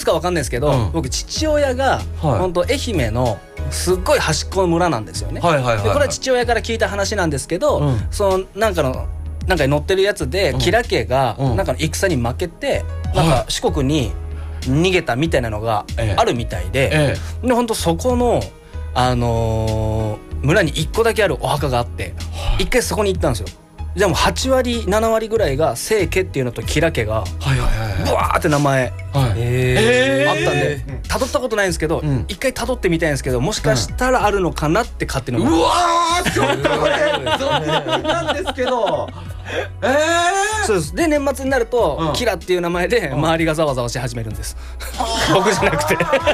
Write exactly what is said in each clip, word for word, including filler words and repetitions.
かわかんないですけど、うん、僕父親が、はい、本当愛媛のすっごい端っこの村なんですよね。はいはいはいはい、でこれは父親から聞いた話なんですけど、うん、そのなんかのなんかに乗ってるやつで、うん、吉良家がなんかの戦に負けて、うん、なんか四国に逃げたみたいなのがあるみたいで、ええ、で本当そこのあのー、村にいっこだけあるお墓があって、はい、一回そこに行ったんですよ。じゃあもうはちわりななわりぐらいが清家っていうのと吉良家がブワーって名前あったんで辿ったことないんですけど、一回辿ってみたいんですけど、もしかしたらあるのかなって勝手に思って、 うわーちょっとこれそうなんですけどえー、 そうです。で年末になると、うん、キラっていう名前で周りがざわざわし始めるんです、うん、僕じゃなくて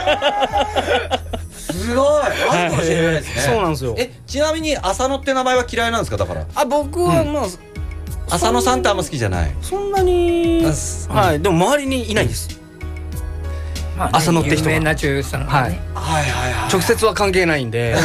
すごいあるかもしれないですね。 そうなんですよ。 えちなみに浅野って名前は嫌いなんですか？だからあ僕はまあ、うん、 浅野さんってあんま好きじゃない。 そんなに、うん、はい、でも周りにいないです、 まあね、 浅野って人が有名な女優さんがね、 はい、はいはいはい、 直接は関係ないんで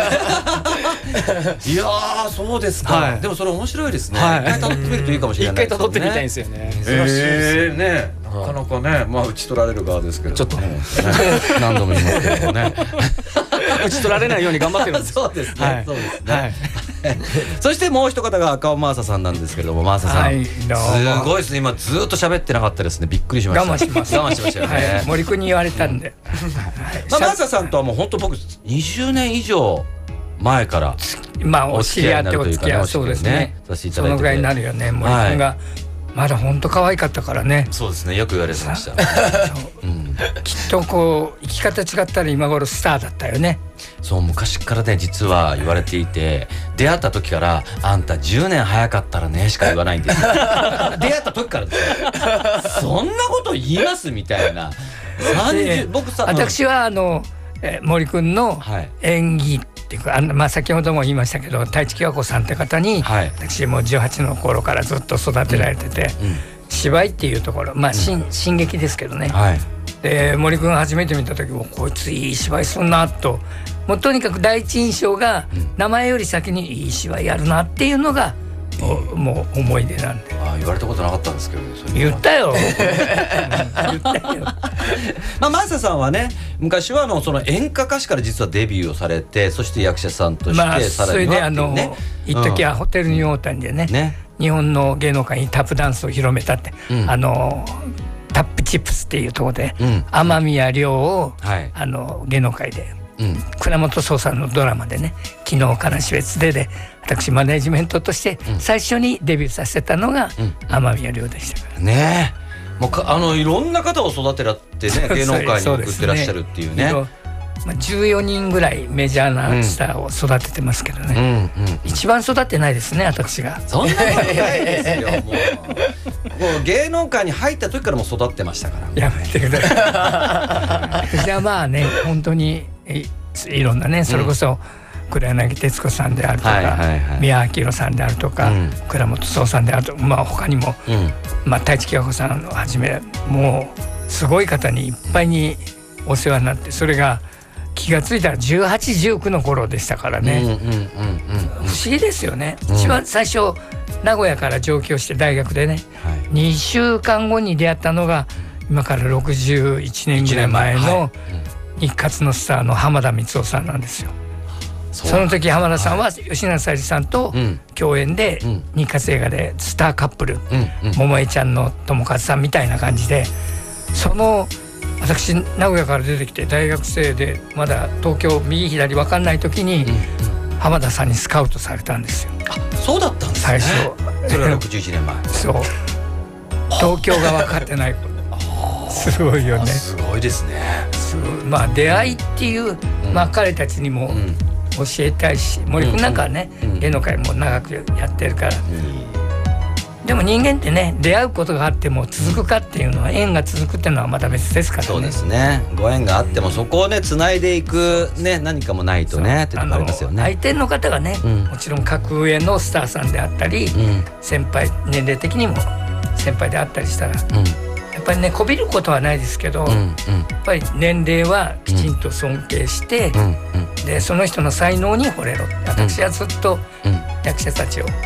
いやーそうですか、はい、でもそれ面白いですね、はい、一回辿ってみるといいかもしれないですね。一回辿ってみたいんですよね。珍しいですえー、ね、なかなかね、まあ打ち取られる側ですけどちょっと、ね、何度も言いますけどね打ち取られないように頑張ってるんですそうですね、はい、そうですね、はいそしてもう一方が赤尾真麻さんなんですけれども、真麻さん、はい、すごいですね。今ずっと喋ってなかったですね。びっくりしました。 我慢します我慢しましたよね、はい、 森君に言われたんで、 まあ、真麻さんとはもう本当僕にじゅうねん以上前からまあお知り合ってお付き合い、そうですね、そのぐらいになるよね。森君が、はい、まだ本当可愛かったからね。 そうですね、よく言われてました、 うん、きっとこう生き方違ったら今頃スターだったよね。 そう昔からね実は言われていて、出会った時からあんたじゅうねん早かったらねしか言わないんですよ出会った時からですよそんなこと言いますみたいな。さんじゅう僕さ私はあのえ森くんの演技っていうか、はい、あまあ先ほども言いましたけど太一喜和子さんって方に、はい、私もじゅうはちの頃からずっと育てられてて、うんうん、芝居っていうところまあ、うん、新劇ですけどね、はい、で森くん初めて見た時もこいついい芝居すんなと、もうとにかく第一印象が名前より先にいい芝居やるなっていうのが、うん、もう思い出なんで。 あ言われたことなかったんですけど、ね、 言ったよ言ったよまあ真麻さんはね昔はあのその演歌歌手から実はデビューをされて、そして役者さんとして、まあ、さらにはそれであの一時はホテルニューオータニでね、うんね、日本の芸能界にタップダンスを広めたって、うん、あのタップチップスっていうところで、うん、天宮亮を、はい、あの芸能界で、うん、倉本壮さんのドラマでね「昨日からし別で」で私マネジメントとして最初にデビューさせたのが天宮亮でしたからね。えもうかあのいろんな方を育てらってね芸能界に送ってらっしゃるっていうね。 まあ、じゅうよにんぐらいメジャーなスターを育ててますけどね、うんうんうん、一番育ってないですね私が。 そんなことないですよもうもう芸能界に入った時からもう育ってましたから。 やめてくださいじゃあまあね本当に い, いろんなねそれこそ、うん黒柳徹子さんであるとか、はいはいはい、宮明さんであるとか、うん、倉本壮さんであるとか、まあ、他にも、うんまあ、太一喜和子さんをはじめもうすごい方にいっぱいにお世話になって、それが気がついたらじゅうはち、じゅうきゅうの頃でしたからね、不思議ですよね、うん、一番最初名古屋から上京して大学でね、はい、にしゅうかんごに出会ったのが今からろくじゅういちねんぐらい前の日活のスターの浜田光夫さんなんですよ。その時浜田さんは吉永小百合さんと共演で日活映画でスターカップル、うんうん、桃江ちゃんの友和さんみたいな感じで、その私名古屋から出てきて大学生でまだ東京右左分かんない時に浜田さんにスカウトされたんですよ。 あ、そうだったんですね。 最初それはろくじゅういちねんまえそう東京が分かってないすごいよね。 すごいですね。 まあ出会いっていう、まあ、彼たちにも、うん教えたいし、森君なんかはね、うんうん、芸能界も長くやってるから、うん、でも人間ってね出会うことがあっても続くかっていうのは、縁が続くっていうのはまた別ですからね。 そうですね、ご縁があってもそこをねつないでいく、ね、何かもないとねってとこありますよね。 相手の方がね、うん、もちろん格上のスターさんであったり、うん、先輩年齢的にも先輩であったりしたら、うんやっぱりねこびることはないですけど、うんうん、やっぱり年齢はきちんと尊敬して、うんうん、でその人の才能に惚れろ。私はずっと役者たちを、うん、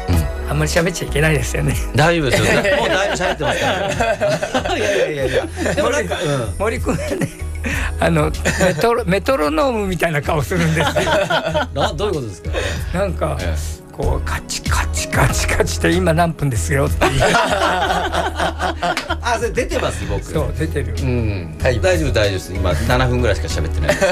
あんまり喋っちゃいけないですよね。 大丈夫ですよね。もうだいぶ喋ってますから。いやいやいやいや。でもなんか、うん、 森君はね、あのメトロメトロノームみたいな顔するんですよ。 などういうことですか。 なんか、ええ、こうカチカチカチカチって今何分ですよっていう。 あ、それ出てます僕。 そう出てる。 うん、はい、大丈夫大丈夫です。今ななふんぐらいしか喋ってないです。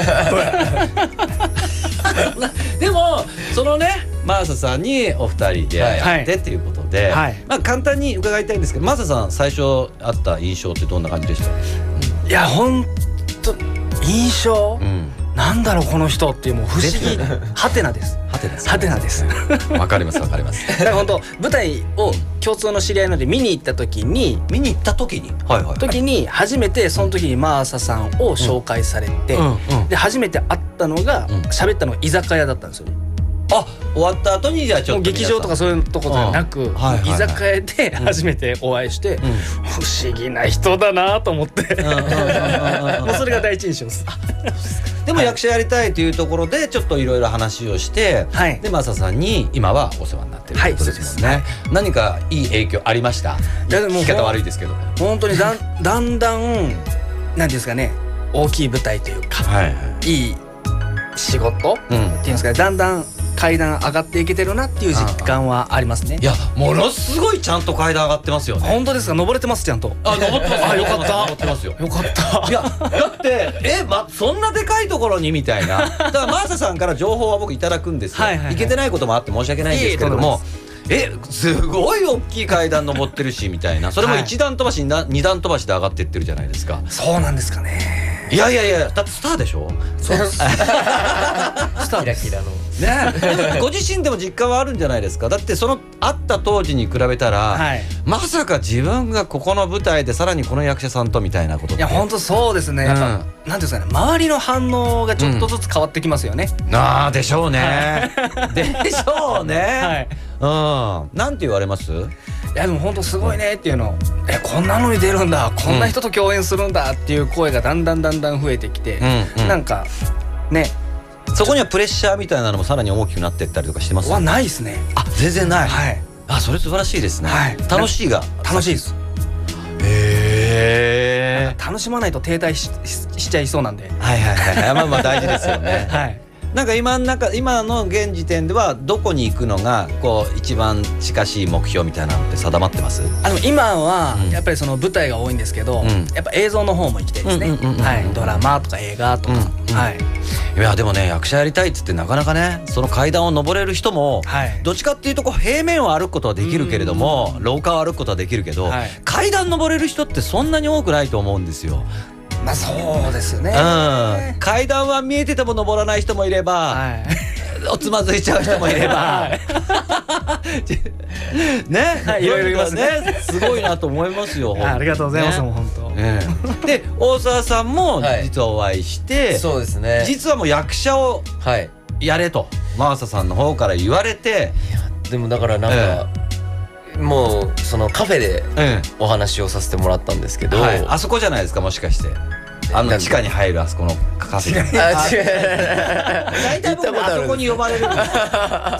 でもそのね、マーサさんにお二人で会ってっていうことで、はい、まあ簡単に伺いたいんですけど、マーサさん最初あった印象ってどんな感じでした？ いや本当印象、うん、なんだろうこの人っていうもう不思議ハテナです。 ハテナです。 ハテナです。 わかりますわかります。 だから本当舞台を共通の知り合いので見に行った時に見に行った時に、 はいはい、時に初めてその時にマーサさんを紹介されて、うんうん、で初めて会ったのが喋、うん、ったのが居酒屋だったんですよね。 あ、終わった後にじゃあちょっと劇場とかそういうところじゃなく、居酒屋で初めてお会いして、うん、不思議な人だなと思って、もうそれが第一印象です。 でも役者やりたいというところでちょっといろいろ話をして、はい、でマーサさんに今はお世話になってるということですもんね。はい、何かいい影響ありました？いやでも聞き方悪いですけど、 本当にだんだんだん何ですかね、大きい舞台というか、はいはい、いい仕事、うん、っていうんですかね、だんだん階段上がっていけてるなっていう実感はありますね。 いやものすごいちゃんと階段上がってますよね。 本当ですか？登れてますちゃんと。 あ、登ってます。 あ、よかった。 登ってますよ。 よかった。 いやだってえ、ま、そんなでかいところにみたいな。だからマーサさんから情報は僕いただくんですよ。はいはいはい、いけてないこともあって申し訳ないんですけれども。え、すごい大きい階段登ってるしみたいな。それも一段飛ばしに二段飛ばしで上がっていってるじゃないですか。 そうなんですかね。 いやいやいや、だってスターでしょ。 そうスターです。キラキラのね。ご自身でも実感はあるんじゃないですか。だってその会った当時に比べたら、はい、まさか自分がここの舞台でさらにこの役者さんとみたいなことって。 いや本当そうですね。やっぱ、うん、なんていうんですかね、周りの反応がちょっとずつ変わってきますよね。 うん、ああでしょうね。でしょうね。はい、うん。なんて言われます？ いやでも本当すごいねっていうの、えこんなのに出るんだ、こんな人と共演するんだっていう声がだんだんだんだん増えてきて、うんうん、なんかね、 そこにはプレッシャーみたいなのもさらに大きくなっていったりとかしてます？ はないですね。 あ、全然ない。 はい。 あ、それ素晴らしいですね。はい、楽しいが楽しいです。へえ。楽しまないと停滞 し, しちゃいそうなんで。 はいはいはい。まあまあ大事ですよね。はい。なんか今なんか今の現時点ではどこに行くのがこう一番近しい目標みたいなのって定まってます？ あの今はやっぱりその舞台が多いんですけど、うん、やっぱ映像の方も行きたいですね。はい、ドラマとか映画とか、うんうん、はい。 いやでもね、役者やりたいっつってなかなかね、その階段を登れる人も、はい、どっちかっていうとこう平面を歩くことはできるけれども、廊下を歩くことはできるけど、はい、階段登れる人ってそんなに多くないと思うんですよ。 まあそうですね、 うん、階段は見えてても登らない人もいれば、はい、おつまずいちゃう人もいればね、はい、いろいろいますね。すごいなと思いますよ。 ありがとうございます、ね、もう本当、ね、 で大沢さんも実はお会いして、はい、 そうですね、 実はもう役者をやれと、はい、マーサさんの方から言われて。 いやでもだからなんか、えーもうそのカフェでお話をさせてもらったんですけど、 はい、あそこじゃないですか、もしかしてあの地下に入るあそこのカフェ。あ、違う。大体僕あそこに呼ばれるんです。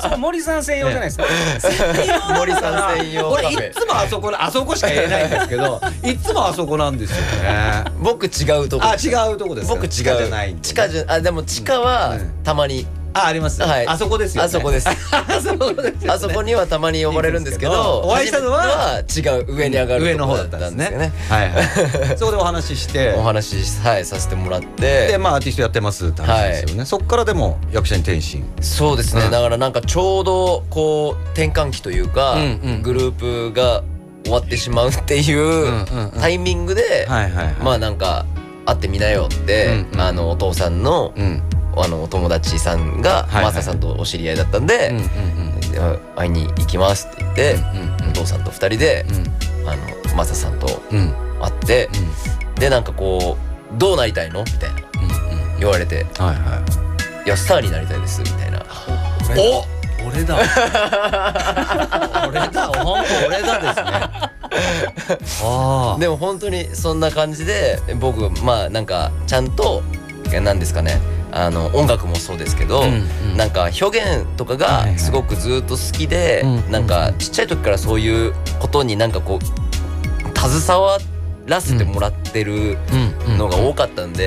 そこ森さん専用じゃないですか。 森さん専用カフェ。 俺いつもあそこあそこしか言えないんですけど、いつもあそこなんですよね。 僕違うとこ。 あ、違うとこです。 僕違う。 地下じゃない。 地下じゃ、あでも地下はたまに。 あ、あります。はい、あそこですよね。 あそこです。あそこにはたまに呼ばれるんですけど、 お会いしたのは違う上に上がる上の方だったんですね。はいはい。そこでお話ししてお話はいさせてもらって、 でまあアーティストやってますって話ですよね。そこからでも役者に転身。 そうですね。だからなんかちょうどこう転換期というかグループが終わってしまうっていうタイミングで、まあなんか会ってみなよってあのお父さんのあのお友達さんがマーサさんとお知り合いだったんで会いに行きますって言ってお父さんとふたりであのマーサさんと会ってでなんかこうどうなりたいのみたいな言われていやスターになりたいですみたいな。 お俺だ俺だ本当俺だですね。 あでも本当にそんな感じで僕まあなんかちゃんとなんですかねあの音楽もそうですけど、うんうん、なんか表現とかがすごくずっと好きで、はいはい、なんかちっちゃい時からそういうことになんかこう携わらせてもらってるのが多かったんで、